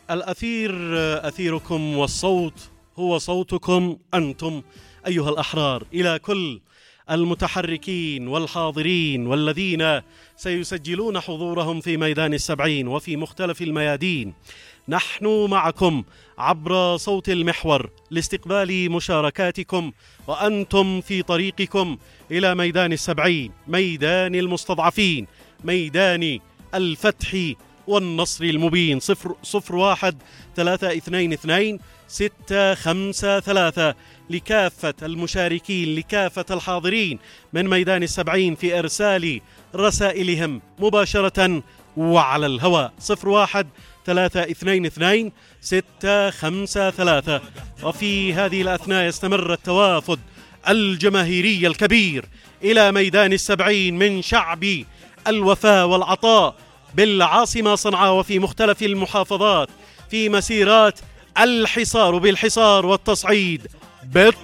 الأثير أثيركم، والصوت هو صوتكم أنتم أيها الأحرار. إلى كل المتحركين والحاضرين والذين سيسجلون حضورهم في ميدان السبعين وفي مختلف الميادين، نحن معكم عبر صوت المحور لاستقبال مشاركاتكم وأنتم في طريقكم إلى ميدان السبعين، ميدان المستضعفين، ميدان الفتح والنصر المبين. 01-322-653 لكافة المشاركين، لكافة الحاضرين من ميدان السبعين في إرسال رسائلهم مباشرة وعلى الهواء. 01-322-653. وفي هذه الأثناء يستمر التوافد الجماهيري الكبير إلى ميدان السبعين من شعب الوفاء والعطاء بالعاصمة صنعاء وفي مختلف المحافظات، في مسيرات الحصار بالحصار والتصعيد بالتصعيد.